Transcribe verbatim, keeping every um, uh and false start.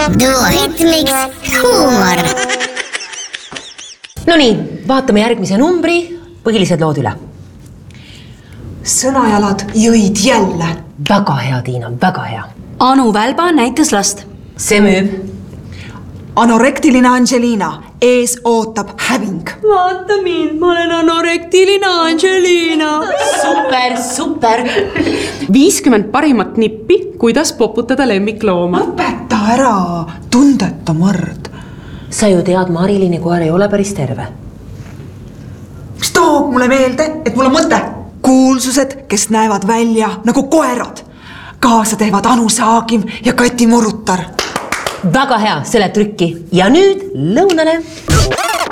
duoritmiks huumor. No nii, vaatame järgmise numbri põhilised lood üle. Sõnajalad jõid jälle. Väga hea, Tiina, väga hea. Anu Välba näitas last. See müüb. Anorektiline Angelina, ees ootab häving. Vaata mind, ma olen anorektiline Angelina. Super, super. viiskümmend parimat nippi, kuidas poputada lemmiklooma. Lõpeta ära, tundeta mõrd. Sa ju tead, Marilini koer ei ole päris terve. Mis toob mulle meelde, et mul on mõte? Kuulsused, kes näevad välja nagu koerad. Kaasa teevad Anu Saagim ja Kati Murutar. Väga hea, selle trükki. Ja nüüd lõunale.